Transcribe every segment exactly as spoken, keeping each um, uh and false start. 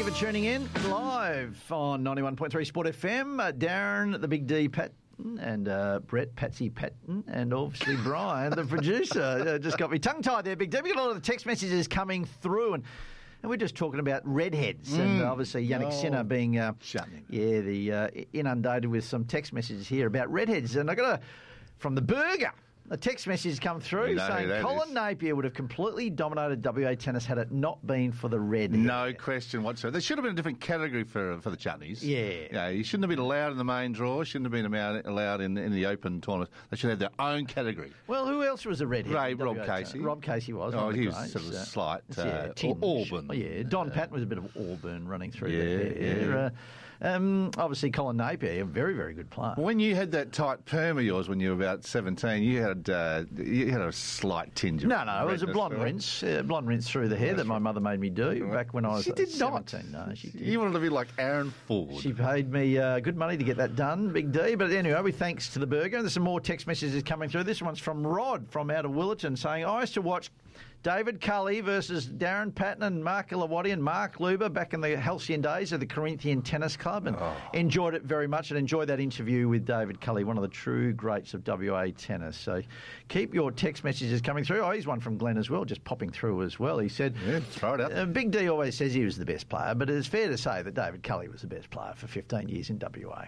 you for tuning in live on ninety-one point three Sport F M. Uh, Darren, the Big D Patton, and uh, Brett, Patsy Patton, and obviously Brian, the producer. Uh, just got me tongue-tied there, Big D. We got a lot of text messages coming through, and and we're just talking about redheads, mm. and obviously Yannick oh, Sinner being uh, yeah, the uh, inundated with some text messages here about redheads. And I got a from the Burger. A text message come through you know saying Colin is. Napier would have completely dominated W A tennis had it not been for the red hair. No question whatsoever. There should have been a different category for for the chutneys. Yeah. Yeah, you shouldn't have been allowed in the main draw, shouldn't have been allowed in, in the open tournament. They should have their own category. Well, who else was a redhead? Ray, Rob Casey. Rob Casey was. Oh, he was great. Sort of uh, slight uh, yeah, tinge. Auburn. Oh, yeah, Don uh, Patton was a bit of Auburn running through yeah, there. Yeah. Uh, um, obviously, Colin Napier, a very, very good player. When you had that tight perm of yours when you were about seventeen, you had uh, you had a slight tinge of No, no, it was a blonde right? rinse, uh, blonde rinse through the hair That's that my right. mother made me do right. back when I was she did seventeen. Not. No, she did. You wanted to be like Aaron Ford. She paid me uh, good money to get that done, Big D. But anyway, we thanks to the Burger. There's some more text messages coming through. This one's from Rod from out of Willerton saying, I used to watch David Cully versus Darren Patton and Mark Ilawati and Mark Luber back in the halcyon days of the Corinthian Tennis Club, and oh. enjoyed it very much, and enjoyed that interview with David Cully, one of the true greats of W A tennis. So keep your text messages coming through. Oh, here's one from Glenn as well, just popping through as well. He said, yeah, throw it up. Uh, Big D always says he was the best player, but it's fair to say that David Cully was the best player for fifteen years in W A.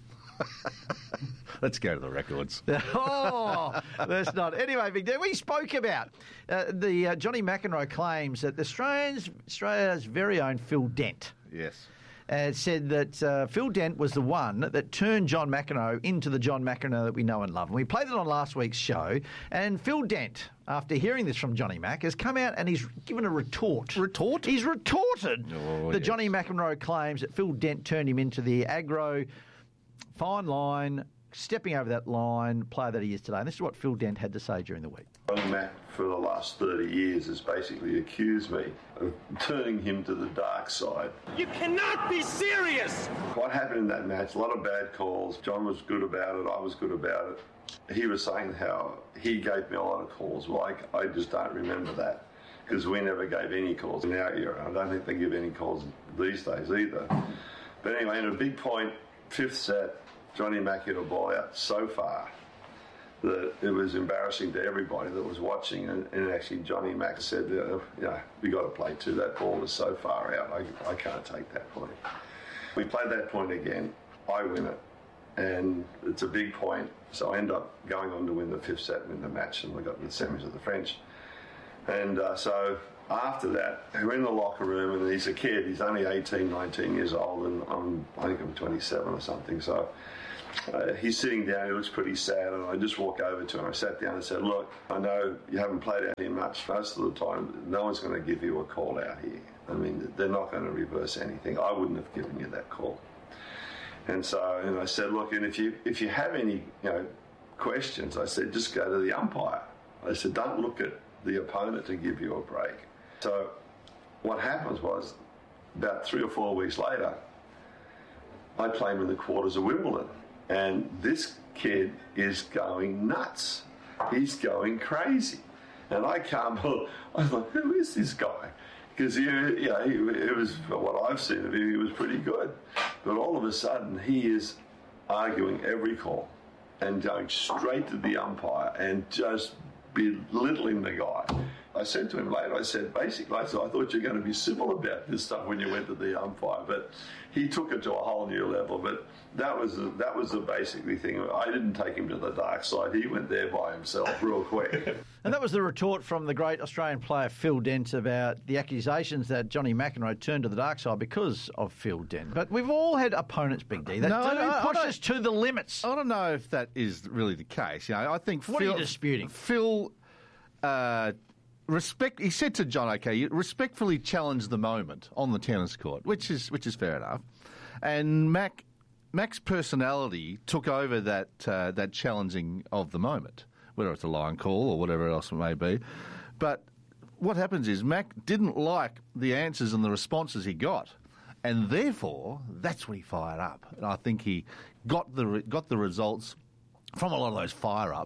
Let's go to the records. oh, that's not. Anyway, Big D, we spoke about uh, the uh, Johnny McEnroe claims that the Australians, Australia's very own Phil Dent. Yes. Uh, said that uh, Phil Dent was the one that turned John McEnroe into the John McEnroe that we know and love. And we played it on last week's show, and Phil Dent, after hearing this from Johnny Mac, has come out and he's given a retort. Retort? He's retorted oh, the yes. Johnny McEnroe claims that Phil Dent turned him into the aggro, fine line, stepping over that line, player that he is today. And this is what Phil Dent had to say during the week. Johnny Mac, for the last thirty years, has basically accused me of turning him to the dark side. You cannot be serious! What happened in that match, a lot of bad calls. John was good about it, I was good about it. He was saying how he gave me a lot of calls. Well, I, I just don't remember that, because we never gave any calls in our era. I don't think they give any calls these days either. But anyway, in a big point, fifth set, Johnny Mac hit a ball out so far that it was embarrassing to everybody that was watching. And, and actually, Johnny Mac said, uh, you know, we got to play two. That ball is so far out, I, I can't take that point. We played that point again. I win it, and it's a big point. So I end up going on to win the fifth set, win the match, and we got the semis of the French. And uh, so after that, we're in the locker room, and he's a kid. He's only eighteen, nineteen years old, and I'm, I think I'm twenty-seven or something. So uh, he's sitting down. He looks pretty sad, and I just walk over to him. I sat down and said, look, I know you haven't played out here much. Most of the time, no one's going to give you a call out here. I mean, they're not going to reverse anything. I wouldn't have given you that call. And so and I said, look, and if you if you have any you know questions, I said, just go to the umpire. I said, don't look at the opponent to give you a break. So what happens was, about three or four weeks later, I play him in the quarters of Wimbledon, and this kid is going nuts. He's going crazy. And I can't believe, I thought, who is this guy? Because he, you know, he, it was, from what I've seen of him, he was pretty good. But all of a sudden, he is arguing every call and going straight to the umpire and just belittling the guy. I said to him later, I said, basically, I thought, I thought you were going to be civil about this stuff when you went to the umpire, but he took it to a whole new level. But that was the, that was the basically thing. I didn't take him to the dark side. He went there by himself real quick. And that was the retort from the great Australian player Phil Dent about the accusations that Johnny McEnroe turned to the dark side because of Phil Dent. But we've all had opponents, Big D, that no, do I, push I us to the limits. I don't know if that is really the case. You know, I think what Phil, are you disputing? Phil, uh, respect. He said to John, "Okay, you respectfully challenge the moment on the tennis court," which is which is fair enough. And Mac, Mac's personality took over that uh, that challenging of the moment, whether it's a line call or whatever else it may be. But what happens is Mac didn't like the answers and the responses he got, and therefore that's when he fired up. And I think he got the got the results from a lot of those fire-ups,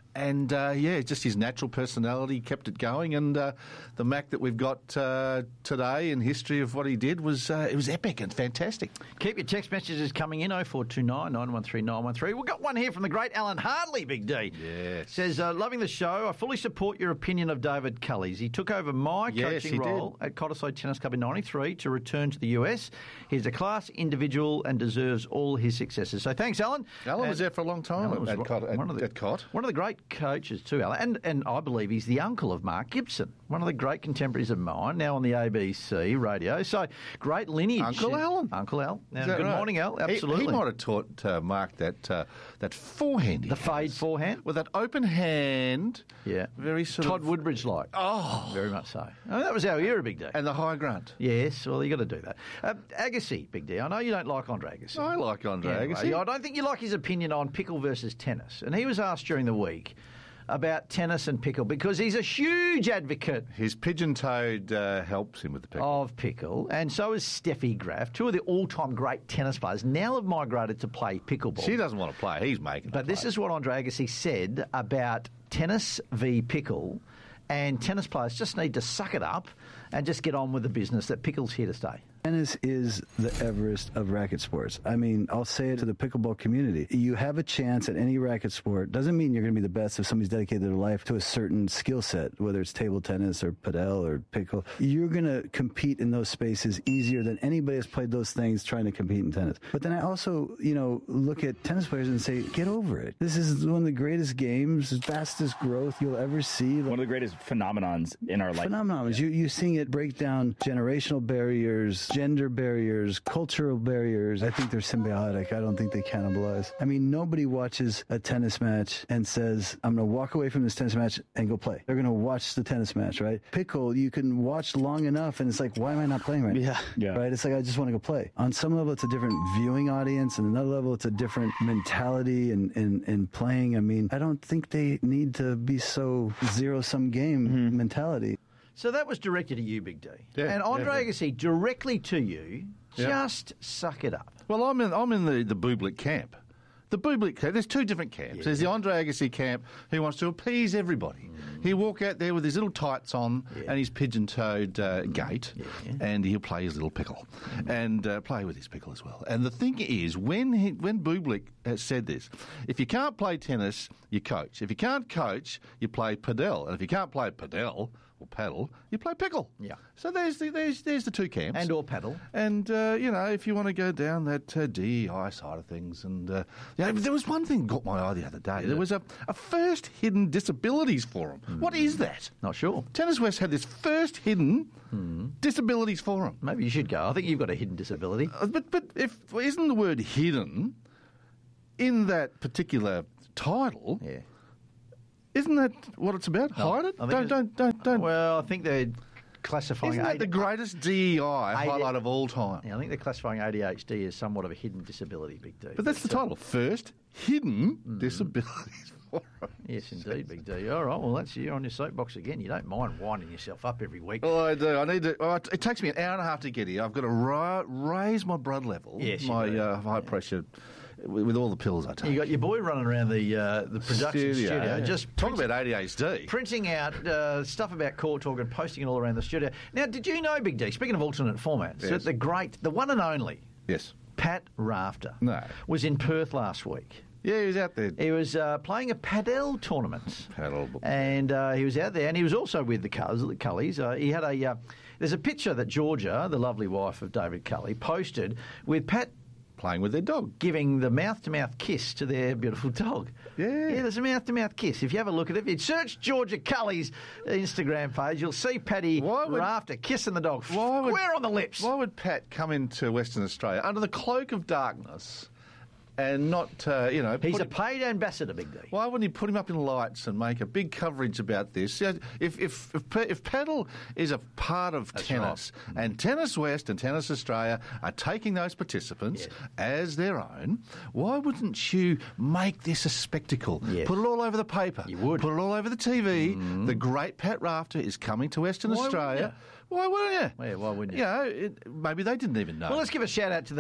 And, uh, yeah, just his natural personality kept it going. And uh, the Mac that we've got uh, today in history of what he did was uh, it was epic and fantastic. Keep your text messages coming in, oh four two nine, nine one three, nine one three. We've got one here from the great Alan Hartley, Big D. Yes. Says, uh, loving the show. I fully support your opinion of David Culley's. He took over my Yes, coaching he role did. at Cottesloe Tennis Club in ninety-three to return to the U S. He's a class individual and deserves all his successes. So thanks, Alan. Alan And was there for a long time Alan was at, one- Cot, at, one of the, at Cot. One of the great coaches too, Alan. And, and I believe he's the uncle of Mark Gibson, one of the great contemporaries of mine, now on the A B C radio. So great lineage. Uncle Alan? Uncle Al. Now, Is that good right? morning, Al. He- Absolutely. He, might have taught uh, Mark that uh, that forehand. he The fade has. forehand? With that open hand. Yeah. Very sort Todd of. Woodbridge like. Oh. Very much so. Oh, that was our era, Big D. And the high grunt. Yes, well, you got to do that. Uh, Agassi, Big D. I know you don't like Andre Agassi. I like Andre Anyway, Agassi. I don't think you like his opinion on pickle versus tennis. And he was asked during the week about tennis and pickle because he's a huge advocate His pigeon-toed uh, helps him with the pickle. of pickle, and so is Steffi Graf, two of the all-time great tennis players, now have migrated to play pickleball. She doesn't want to play. He's making But her this play. is what Andre Agassi said about tennis v pickle, and tennis players just need to suck it up and just get on with the business, that pickle's here to stay. Tennis is the Everest of racket sports. I mean, I'll say it to the pickleball community. You have a chance at any racket sport. Doesn't mean you're going to be the best if somebody's dedicated their life to a certain skill set, whether it's table tennis or padel or pickle. You're going to compete in those spaces easier than anybody has played those things trying to compete in tennis. But then I also, you know, look at tennis players and say, get over it. This is one of the greatest games, fastest growth you'll ever see. One of the greatest phenomenons in our life. Phenomenal. You, you're seeing it break down generational barriers, gender barriers, cultural barriers. I think they're symbiotic. I don't think they cannibalize. I mean, nobody watches a tennis match and says, I'm going to walk away from this tennis match and go play. They're going to watch the tennis match, right? Pickle, you can watch long enough and it's like, why am I not playing right now? Yeah. Yeah. Right? It's like, I just want to go play. On some level, it's a different viewing audience, and another level, it's a different mentality in, in, in playing. I mean, I don't think they need to be so zero-sum game Mm-hmm. mentality. So that was directed at you, Big D. Yeah, and Andre yeah, yeah. Agassi, directly to you, Yeah. just suck it up. Well, I'm in, I'm in the, the Bublik camp. The Bublik camp, there's two different camps. There's the Andre Agassi camp who wants to appease everybody. Mm. He'll walk out there with his little tights on Yeah. and his pigeon-toed uh, gait, Yeah. and he'll play his little pickle and uh, play with his pickle as well. And the thing is, when he, when Bublik has said this, if you can't play tennis, you coach. If you can't coach, you play padel. And if you can't play padel or paddle, you play pickle. Yeah. So there's the, there's, there's the two camps. And or paddle. And, uh, you know, if you want to go down that uh, D E I side of things. And, uh, yeah, there was one thing that caught my eye the other day. There was a, a first hidden disabilities forum. Mm. What is that? Not sure. Tennis West had this first hidden disabilities forum. Maybe you should go. I think you've got a hidden disability. Uh, But, but if isn't the word hidden in that particular title, Yeah. isn't that what it's about? No, Hide it? I think Don't, it's- don't, don't, don't. Well, I think they're classifying Isn't that A- the greatest D E I A- highlight of all time? Yeah, I think they're classifying A D H D as somewhat of a hidden disability, Big D. But that's the uh, title. First Hidden Disabilities Forum. Yes, indeed, Big D. All right, well, that's you on your soapbox again. You don't mind winding yourself up every week. Oh, I do. I need to. Oh, it, it takes me an hour and a half to get here. I've got to ra- raise my blood level, Yes, you my do. uh, high pressure, with, with all the pills I take. You got your boy running around the uh, the production studio, yeah. just talk print- about A D H D. printing out uh, stuff about Court Talk and posting it all around the studio. Now, did you know, Big D, speaking of alternate formats, Yes. that the great, the one and only Yes. Pat Rafter No. was in Perth last week. Yeah, he was out there. He was uh, playing a padel tournament. Paddle. And uh, he was out there, and he was also with the Cullies. the Cullies. Uh, he had a. Uh, there's a picture that Georgia, the lovely wife of David Culley, posted with Pat Playing with their dog. giving the mouth-to-mouth kiss to their beautiful dog. Yeah. Yeah, there's a mouth-to-mouth kiss. If you have a look at it, if you search Georgia Culley's Instagram page, you'll see Paddy Why would- Rafter kissing the dog Why would- square on the lips. Why would Pat come into Western Australia under the cloak of darkness and not, uh, you know... He's put a him- paid ambassador, Big D. Why wouldn't he put him up in lights and make a big coverage about this? Yeah, If if if, pa- if paddle is a part of That's tennis, and Tennis West and Tennis Australia are taking those participants Yeah. as their own, why wouldn't you make this a spectacle? Yes. Put it all over the paper. You would. Put it all over the T V. The great Pat Rafter is coming to Western Why wouldn't Australia. you? Why wouldn't you? Yeah, why wouldn't you? You know, it, maybe they didn't even know. Well, let's give a shout out to the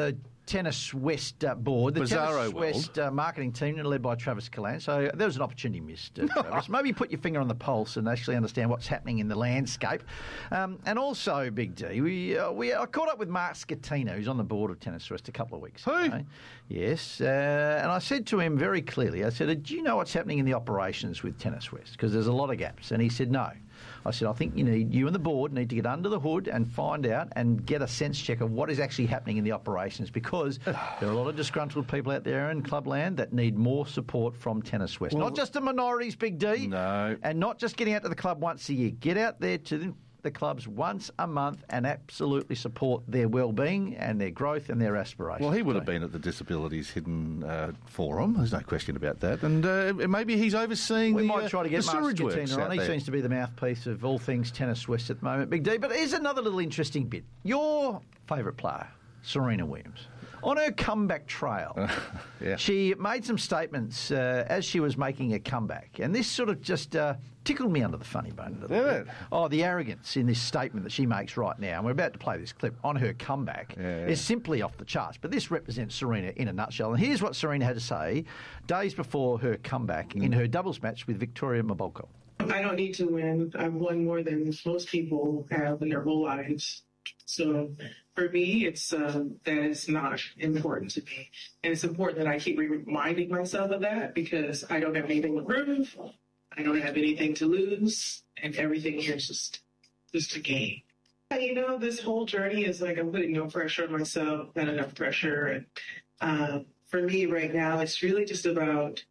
Tennis West uh, board, the Bizarro Tennis world. West uh, marketing team led by Travis Callan. So there was an opportunity missed, uh, Travis. Maybe put your finger on the pulse and actually understand what's happening in the landscape. Um, and also, Big D, we uh, we I caught up with Mark Scatino, who's on the board of Tennis West, a couple of weeks Who? ago. Yes, uh, and I said to him very clearly, I said, do you know what's happening in the operations with Tennis West? Because there's a lot of gaps. And he said, no. I said, I think you need, you and the board need to get under the hood and find out and get a sense check of what is actually happening in the operations, because there are a lot of disgruntled people out there in clubland that need more support from Tennis West. Well, not just the minorities, Big D. No. And not just getting out to the club once a year. Get out there to the, the clubs once a month and absolutely support their well-being and their growth and their aspirations. Well, he would have been at the Disabilities Hidden uh, Forum. There's no question about that. And uh, maybe he's overseeing We the, might uh, try to get the Mark sewage works Scatino out on. He there. seems to be the mouthpiece of all things Tennis West at the moment, Big D. But here's another little interesting bit. Your favourite player, Serena Williams, on her comeback trail, Yeah. she made some statements uh, as she was making a comeback. And this sort of just uh, tickled me under the funny bone a little Did bit. it? Oh, the arrogance in this statement that she makes right now, and we're about to play this clip on her comeback, Yeah, yeah. is simply off the charts. But this represents Serena in a nutshell. And here's what Serena had to say days before her comeback in her doubles match with Victoria Mabolko. I don't need to win. I've won more than most people have in their whole lives. So for me, it's um, that is not important to me. And it's important that I keep reminding myself of that, because I don't have anything to prove. I don't have anything to lose. And everything here is just, just a game. You know, this whole journey is like I'm putting no pressure on myself, not enough pressure. And um, for me right now, it's really just about,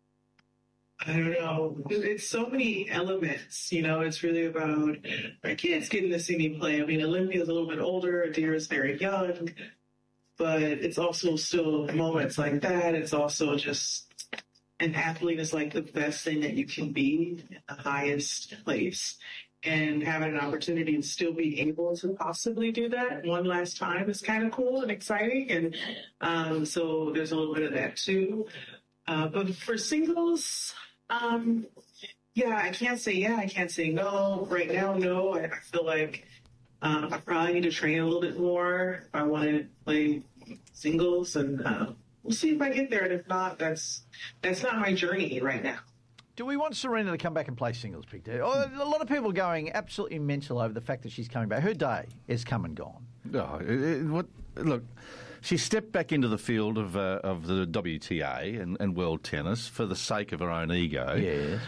I don't know. It's so many elements, you know. It's really about my kids getting to see me play. I mean, Olympia's a little bit older, Adira's very young, but it's also still moments like that. It's also just an athlete is like the best thing that you can be in the highest place. And having an opportunity to still be able to possibly do that one last time is kind of cool and exciting. And um, so there's a little bit of that too. Uh, but for singles, Um, yeah, I can't say yeah, I can't say no. Right now, no. I, I feel like um, I probably need to train a little bit more if I want to play singles, and uh, we'll see if I get there. And if not, that's that's not my journey right now. Do we want Serena to come back and play singles, Big D? Oh, a lot of people are going absolutely mental over the fact that she's coming back. Her day is come and gone. No, it, it, what, look, she stepped back into the field of uh, of the W T A and, and world tennis for the sake of her own ego. Yes.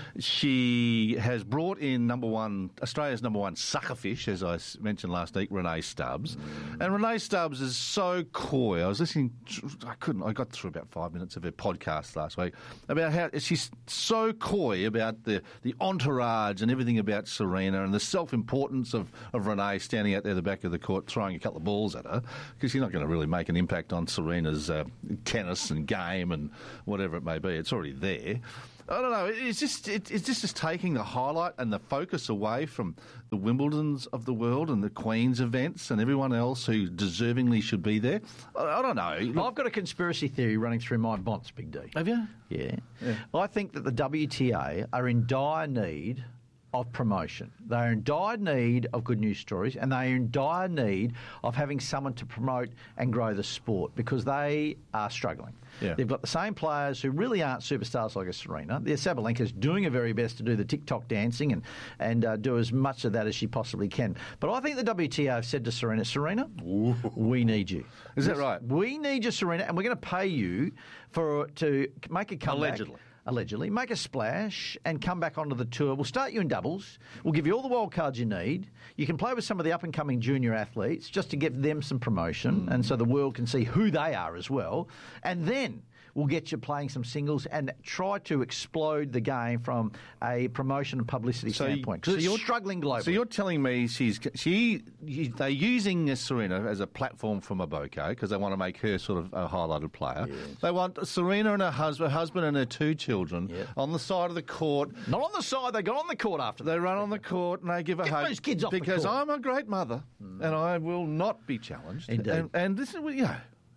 She has brought in number one, Australia's number one suckerfish, as I s- mentioned last week, Renee Stubbs. Mm. And Renee Stubbs is so coy. I was listening, I couldn't, I got through about five minutes of her podcast last week about how she's so coy about the, the entourage and everything about Serena and the self-importance of, of Renee standing out there at the back of the court throwing a couple of balls at her, because she's not going to really make an impact on Serena's uh, tennis and game and whatever it may be. It's already there. I don't know. It's just it, it's just, just taking the highlight and the focus away from the Wimbledons of the world and the Queen's events and everyone else who deservingly should be there. I, I don't know. Well, I've got a conspiracy theory running through my bonds, Big D. Have you? Yeah. Yeah. I think that the W T A are in dire need of promotion. They're in dire need of good news stories, and they're in dire need of having someone to promote and grow the sport, because they are struggling. Yeah. They've got the same players who really aren't superstars like a Serena. The Sabalenka's doing her very best to do the TikTok dancing and, and uh, do as much of that as she possibly can. But I think the W T A have said to Serena, Serena, Ooh. we need you. Is that right? We need you, Serena, and we're going to pay you for to make a comeback. Allegedly. Allegedly, make a splash and come back onto the tour. We'll start you in doubles. We'll give you all the wild cards you need. You can play with some of the up-and-coming junior athletes just to give them some promotion, mm. and so the world can see who they are as well. And then we'll get you playing some singles and try to explode the game from a promotion and publicity So standpoint. you- Because so it's you're- struggling globally. So you're telling me she's she you- they're using Serena as a platform for Mabolko because they want to make her sort of a highlighted player. Yes. They want Serena and her husband, her husband and her two children Yep. on the side of the court. Not on the side, they got on the court after They that. run on the court and they give a Get hug those kids off the because court. I'm a great mother and I will not be challenged. Indeed. And, and this is you know.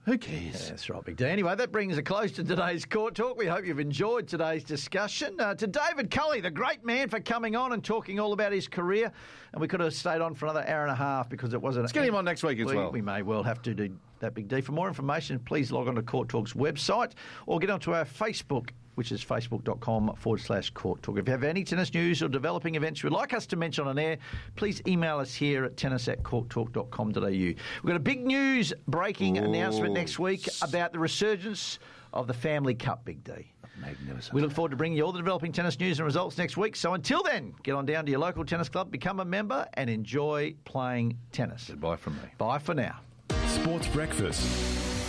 Who cares? Yeah, that's right, Big D. Anyway, that brings a close to today's Court Talk. We hope you've enjoyed today's discussion. Uh, to David Culley, the great man, for coming on and talking all about his career. And we could have stayed on for another hour and a half because it wasn't... Let's get him on next week as we, well. We may well have to do that, Big D. For more information, please log on to Court Talk's website or get onto our Facebook, which is facebook.com forward slash Court Talk. If you have any tennis news or developing events you would like us to mention on air, please email us here at tennis at courttalk dot com dot a u. We've got a big news breaking Ooh. announcement next week about the resurgence of the Family Cup, Big D. Magnificent. We look forward to bringing you all the developing tennis news and results next week. So until then, get on down to your local tennis club, become a member and enjoy playing tennis. Goodbye from me. Bye for now. Sports Breakfast.